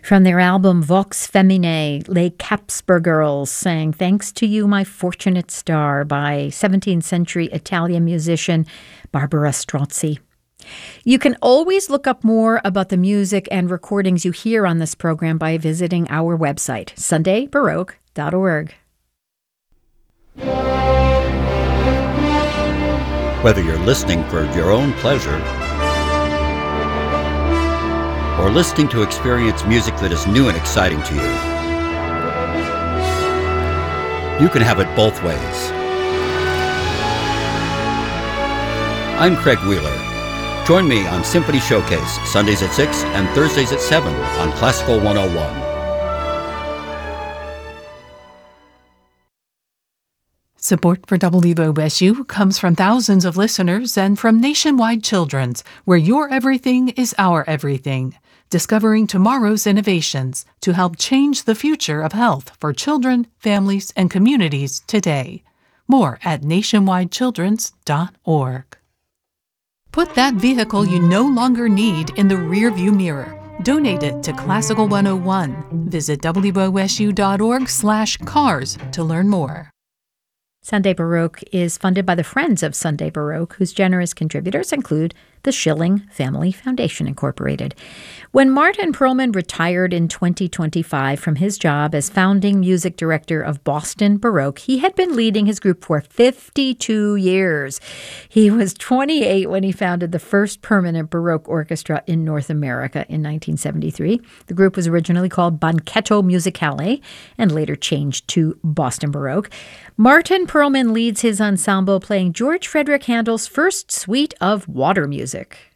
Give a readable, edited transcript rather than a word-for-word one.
From their album Vox Feminae, Les Capsper Girls sang Thanks to You, My Fortunate Star by 17th century Italian musician Barbara Strozzi. You can always look up more about the music and recordings you hear on this program by visiting our website, sundaybaroque.org. Whether you're listening for your own pleasure or listening to experience music that is new and exciting to you, you can have it both ways. I'm Craig Wheeler. Join me on Symphony Showcase, Sundays at 6 and Thursdays at 7 on Classical 101. Support for WOSU comes from thousands of listeners and from Nationwide Children's, where your everything is our everything. Discovering tomorrow's innovations to help change the future of health for children, families, and communities today. More at nationwidechildrens.org. Put that vehicle you no longer need in the rearview mirror. Donate it to Classical 101. Visit wosu.org/cars to learn more. Sunday Baroque is funded by the Friends of Sunday Baroque, whose generous contributors include the Schilling Family Foundation, Incorporated. When Martin Perlman retired in 2025 from his job as founding music director of Boston Baroque, he had been leading his group for 52 years. He was 28 when he founded the first permanent Baroque orchestra in North America in 1973. The group was originally called Banchetto Musicale and later changed to Boston Baroque. Martin Perlman leads his ensemble playing George Frederick Handel's first suite of water music.